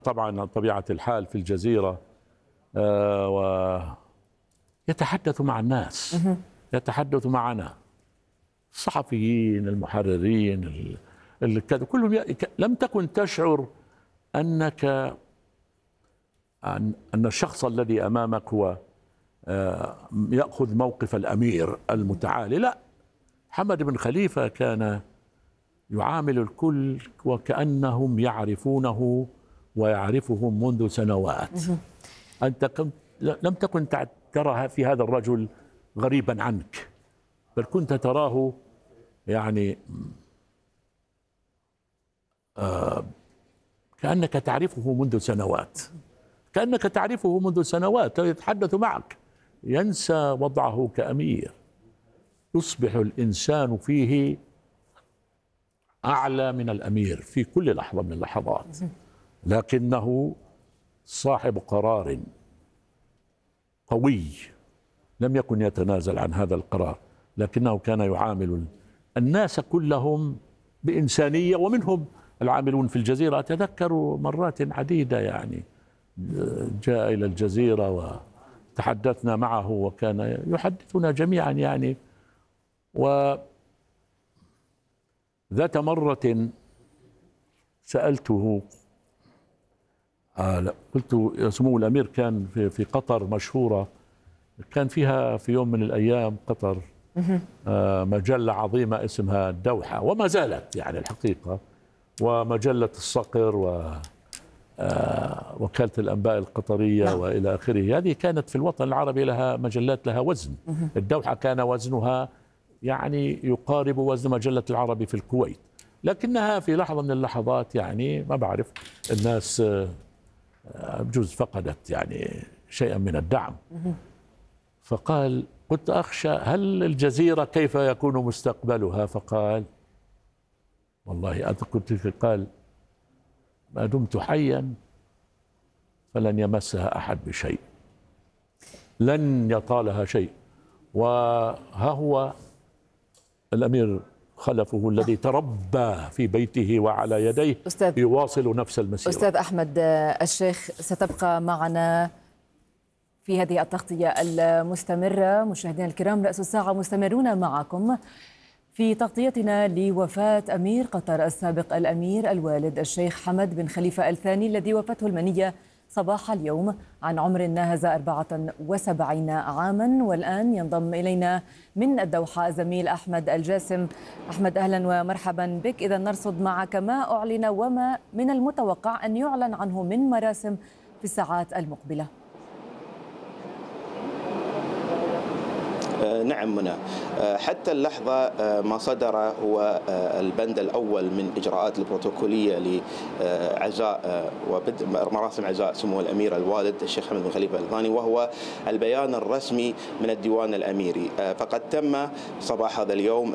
طبعا طبيعة الحال في الجزيرة ويتحدث مع الناس، يتحدث معنا الصحفيين المحررين كلهم لم تكن تشعر أنك أن الشخص الذي أمامك هو يأخذ موقف الأمير المتعالي. لا، حمد بن خليفة كان يعامل الكل وكأنهم يعرفونه ويعرفهم منذ سنوات. أنت لم تكن ترى في هذا الرجل غريبا عنك، بل كنت تراه يعني كأنك تعرفه منذ سنوات، كأنك تعرفه منذ سنوات. يتحدث معك، ينسى وضعه كأمير، يصبح الإنسان فيه أعلى من الأمير في كل لحظة من اللحظات، لكنه صاحب قرار قوي لم يكن يتنازل عن هذا القرار، لكنه كان يعامل الناس كلهم بإنسانية، ومنهم العاملون في الجزيرة. أتذكر مرات عديدة يعني جاء إلى الجزيرة وتحدثنا معه وكان يحدثنا جميعا يعني. وذات مرة سألته، قلت يا سمو الأمير، كان في قطر مشهورة، كان فيها في يوم من الأيام قطر مجلة عظيمة اسمها الدوحة، وما زالت يعني الحقيقة، ومجلة الصقر ووكالة الأنباء القطرية وإلى آخره. هذه كانت في الوطن العربي لها مجلات لها وزن. الدوحة كان وزنها يعني يقارب وزن مجلة العربي في الكويت، لكنها في لحظة من اللحظات يعني ما بعرف الناس بجوز فقدت يعني شيئا من الدعم. فقال، كنت أخشى هل الجزيرة كيف يكون مستقبلها؟ فقال والله أذكر قال ما دمت حيا فلن يمسها أحد بشيء، لن يطالها شيء. وها هو الأمير خلفه الذي تربى في بيته وعلى يديه يواصل نفس المسيرة. أستاذ أحمد الشيخ، ستبقى معنا في هذه التغطية المستمرة. مشاهدينا الكرام، رأس الساعة مستمرون معكم في تغطيتنا لوفاة أمير قطر السابق الأمير الوالد الشيخ حمد بن خليفة الثاني، الذي وفاته المنية صباح اليوم عن عمر ناهز 74 عاما. والآن ينضم إلينا من الدوحة الزميل أحمد الجاسم. أحمد، أهلا ومرحبا بك. إذا نرصد معك ما أعلن وما من المتوقع أن يعلن عنه من مراسم في الساعات المقبلة. نعم منى، حتى اللحظة ما صدر هو البند الأول من إجراءات البروتوكولية لعزاء وبدء مراسم عزاء سمو الأمير الوالد الشيخ حمد بن خليفة الثاني، وهو البيان الرسمي من الديوان الأميري. فقد تم صباح هذا اليوم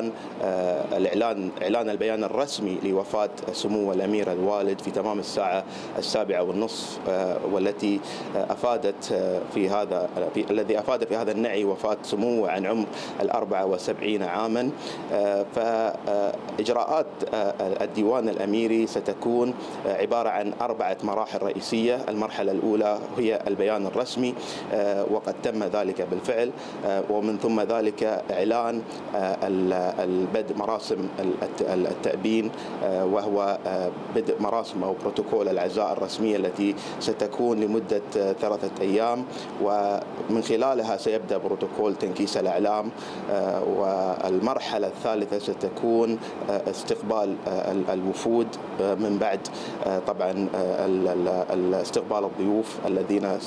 إعلان البيان الرسمي لوفاة سمو الأمير الوالد في تمام الساعة 7:30، والتي أفادت الذي أفاد في هذا النعي وفاة سموه عن عمر 74 عاما. فإجراءات الديوان الأميري ستكون عبارة عن 4 مراحل رئيسية. المرحلة الأولى هي البيان الرسمي، وقد تم ذلك بالفعل، ومن ثم ذلك إعلان البدء مراسم التأبين، وهو بدء مراسم أو بروتوكول العزاء الرسمية التي ستكون لمدة 3 أيام، ومن خلالها سيبدأ بروتوكول تنكيس الأعلام. والمرحلة الثالثة ستكون استقبال الوفود، من بعد طبعا استقبال الضيوف الذين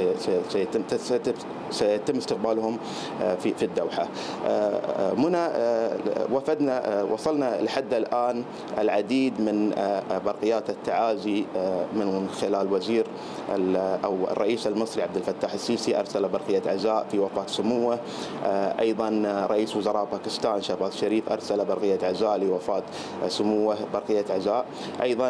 سيتم استقبالهم في الدوحة. منى، وصلنا لحد الآن العديد من برقيات التعازي من خلال وزير أو الرئيس المصري عبد الفتاح السيسي، أرسل برقية عزاء في وفاة سموه. أيضا رئيس وزراء باكستان شهباز شريف أرسل برقية عزاء لوفاة سموه، برقية عزاء. أيضا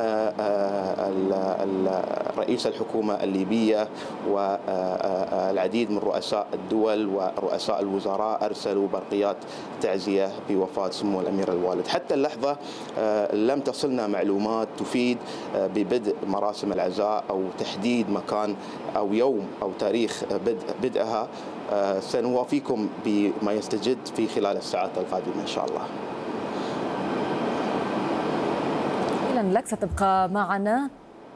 رئيس الحكومة الليبية والعديد من رؤساء الدول ورؤساء الوزراء أرسلوا برقيات تعزية بوفاة سمو الأمير الوالد. حتى اللحظة لم تصلنا معلومات تفيد ببدء مراسم العزاء أو تحديد مكان أو يوم أو تاريخ بدءها. سنوافيكم بما يستجد في خلال الساعات القادمة إن شاء الله. إذن لك ستبقى معنا.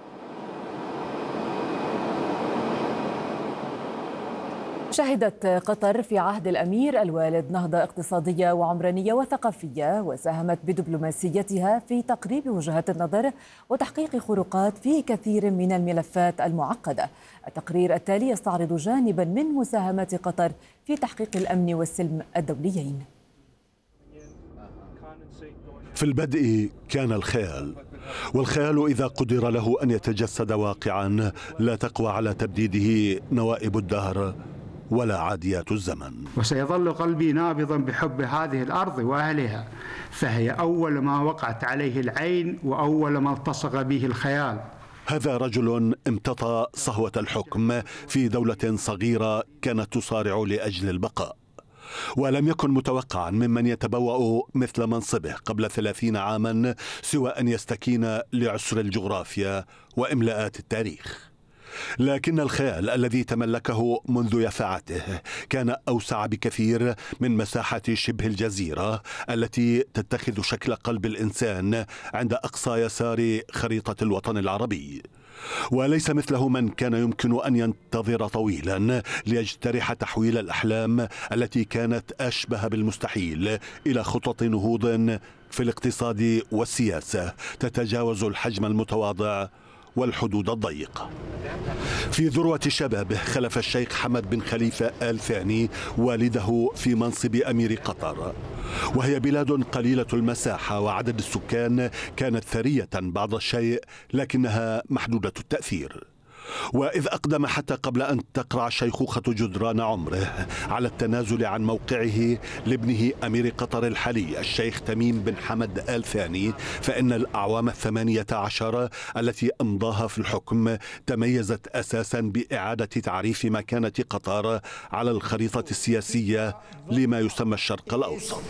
شهدت قطر في عهد الأمير الوالد نهضة اقتصادية وعمرانية وثقافية، وساهمت بدبلوماسيتها في تقريب وجهات النظر وتحقيق خروقات في كثير من الملفات المعقدة. التقرير التالي يستعرض جانبا من مساهمات قطر في تحقيق الأمن والسلم الدوليين. في البدء كان الخيال، والخيال إذا قدر له أن يتجسد واقعا لا تقوى على تبديده نوائب الدهر ولا عاديات الزمن. وسيظل قلبي نابضا بحب هذه الأرض وأهلها، فهي أول ما وقعت عليه العين وأول ما التصق به الخيال. هذا رجل امتطى صهوة الحكم في دولة صغيرة كانت تصارع لأجل البقاء، ولم يكن متوقعا ممن يتبوأ مثل منصبه قبل 30 عاما سوى أن يستكين لعسر الجغرافيا وإملاءات التاريخ. لكن الخيال الذي تملكه منذ يفعته كان أوسع بكثير من مساحة شبه الجزيرة التي تتخذ شكل قلب الإنسان عند أقصى يسار خريطة الوطن العربي. وليس مثله من كان يمكن أن ينتظر طويلا ليجترح تحويل الأحلام التي كانت أشبه بالمستحيل إلى خطط نهوض في الاقتصاد والسياسة تتجاوز الحجم المتواضع والحدود الضيقة. في ذروة شبابه خلف الشيخ حمد بن خليفة آل ثاني والده في منصب أمير قطر، وهي بلاد قليلة المساحة وعدد السكان، كانت ثرية بعض الشيء لكنها محدودة التأثير. وإذ أقدم حتى قبل أن تقرع الشيخوخة جدران عمره على التنازل عن موقعه لابنه أمير قطر الحالي الشيخ تميم بن حمد آل ثاني، فإن الأعوام 18 التي أمضاها في الحكم تميزت أساسا بإعادة تعريف مكانة قطر على الخريطة السياسية لما يسمى الشرق الأوسط.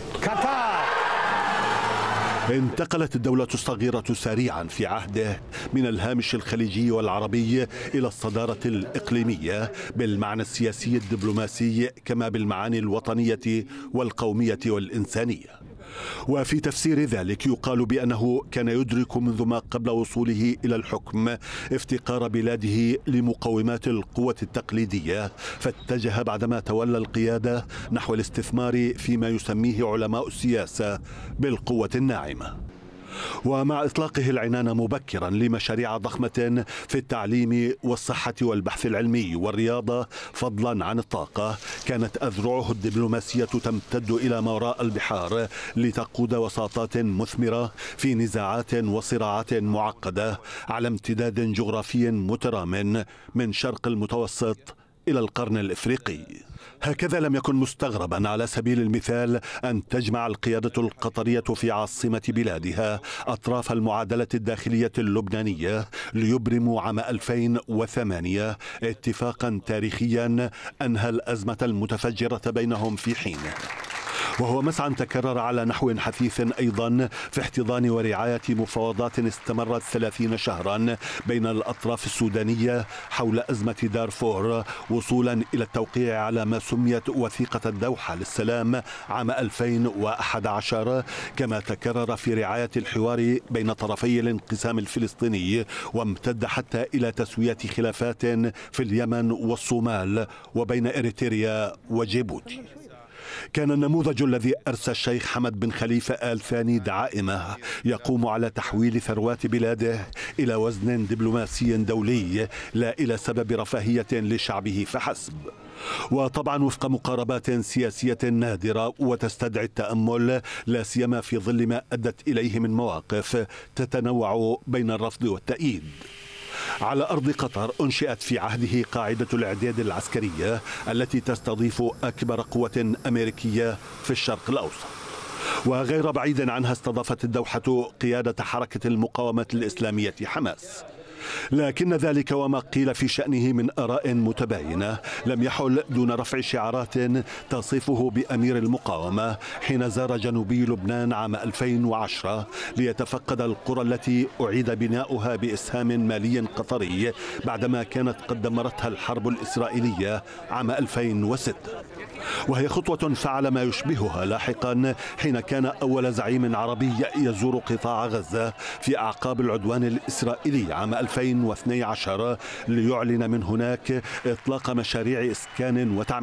انتقلت الدولة الصغيرة سريعا في عهده من الهامش الخليجي والعربي إلى الصدارة الإقليمية بالمعنى السياسي الدبلوماسي كما بالمعاني الوطنية والقومية والإنسانية. وفي تفسير ذلك يقال بأنه كان يدرك منذ ما قبل وصوله إلى الحكم افتقار بلاده لمقومات القوة التقليدية، فاتجه بعدما تولى القيادة نحو الاستثمار فيما يسميه علماء السياسة بالقوة الناعمة. ومع إطلاقه العنان مبكرا لمشاريع ضخمة في التعليم والصحة والبحث العلمي والرياضة فضلا عن الطاقة، كانت أذرعه الدبلوماسية تمتد إلى ما وراء البحار لتقود وساطات مثمرة في نزاعات وصراعات معقدة على امتداد جغرافي مترام من شرق المتوسط إلى القرن الإفريقي. هكذا لم يكن مستغربا على سبيل المثال أن تجمع القيادة القطرية في عاصمة بلادها أطراف المعادلة الداخلية اللبنانية ليبرموا عام 2008 اتفاقا تاريخيا أنهى الأزمة المتفجرة بينهم في حينه، وهو مسعى تكرر على نحو حثيث أيضا في احتضان ورعاية مفاوضات استمرت 30 شهرا بين الأطراف السودانية حول أزمة دارفور، وصولا إلى التوقيع على ما سميت وثيقة الدوحة للسلام عام 2011، كما تكرر في رعاية الحوار بين طرفي الانقسام الفلسطيني، وامتد حتى إلى تسوية خلافات في اليمن والصومال وبين إريتريا وجيبوتي. كان النموذج الذي أرسى الشيخ حمد بن خليفة آل ثاني دعائمه يقوم على تحويل ثروات بلاده إلى وزن دبلوماسي دولي لا إلى سبب رفاهية لشعبه فحسب. وطبعا وفق مقاربات سياسية نادرة وتستدعي التأمل، لا سيما في ظل ما أدت إليه من مواقف تتنوع بين الرفض والتأييد. على أرض قطر أنشئت في عهده قاعدة الإعداد العسكرية التي تستضيف أكبر قوة أمريكية في الشرق الأوسط. وغير بعيد عنها استضافت الدوحة قيادة حركة المقاومة الإسلامية حماس. لكن ذلك وما قيل في شأنه من آراء متباينة لم يحل دون رفع شعارات تصفه بأمير المقاومة حين زار جنوبي لبنان عام 2010 ليتفقد القرى التي أعيد بناؤها بإسهام مالي قطري بعدما كانت قد دمرتها الحرب الإسرائيلية عام 2006. وهي خطوة فعل ما يشبهها لاحقا حين كان أول زعيم عربي يزور قطاع غزة في أعقاب العدوان الإسرائيلي عام 2012 ليعلن من هناك إطلاق مشاريع إسكان وتعمير